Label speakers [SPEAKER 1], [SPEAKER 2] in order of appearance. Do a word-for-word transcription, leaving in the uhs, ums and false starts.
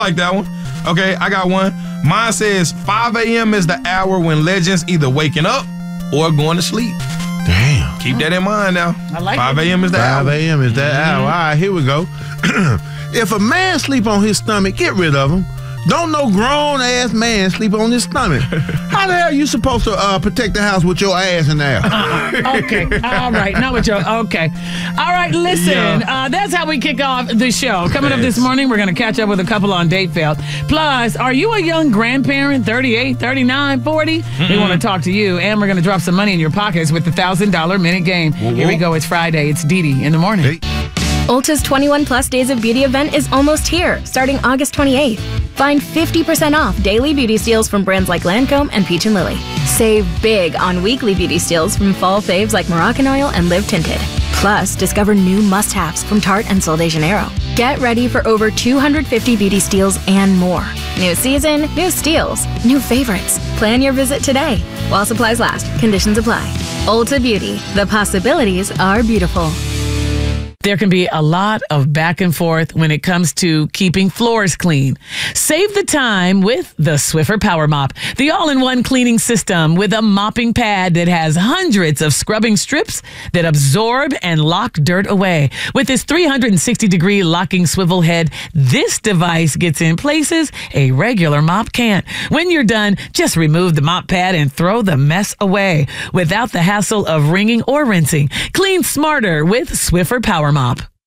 [SPEAKER 1] like that one. Okay, I got one. Mine says five a.m. is the hour when legends either waking up or going to sleep.
[SPEAKER 2] Damn.
[SPEAKER 1] Keep that in mind now.
[SPEAKER 3] I like
[SPEAKER 1] five a.m. is the hour.
[SPEAKER 2] five a.m. is that hour. All right, here we go. If a man sleep on his stomach, get rid of him. Don't no grown-ass man sleep on his stomach. How the hell you supposed to uh, protect the house with your ass in there?
[SPEAKER 3] Uh-uh. Okay. All right. Not with your... Okay. All right. Listen.
[SPEAKER 1] Yeah.
[SPEAKER 3] Uh, that's how we kick off the show. Coming up this morning, we're going to catch up with a couple on date fail. Plus, are you a young grandparent, thirty-eight, thirty-nine, forty? Mm-hmm. We want to talk to you, and we're going to drop some money in your pockets with the one thousand dollars minute game. Whoa, whoa. Here we go. It's Friday. It's Dee Dee in the morning.
[SPEAKER 2] Hey.
[SPEAKER 4] Ulta's twenty-one plus Days of Beauty event is almost here, starting August twenty-eighth. Find fifty percent off daily beauty steals from brands like Lancome and Peach and Lily. Save big on weekly beauty steals from fall faves like Moroccan and Live Tinted. Plus, discover new must-haves from Tarte and Sol de Janeiro. Get ready for over two hundred fifty beauty steals and more. New season, new steals, new favorites. Plan your visit today. While supplies last, conditions apply. Ulta Beauty, the possibilities are beautiful.
[SPEAKER 3] There can be a lot of back and forth when it comes to keeping floors clean. Save the time with the Swiffer Power Mop, the all-in-one cleaning system with a mopping pad that has hundreds of scrubbing strips that absorb and lock dirt away. With its three hundred sixty degree locking swivel head, this device gets in places a regular mop can't. When you're done, just remove the mop pad and throw the mess away without the hassle of wringing or rinsing. Clean smarter with Swiffer Power Mop.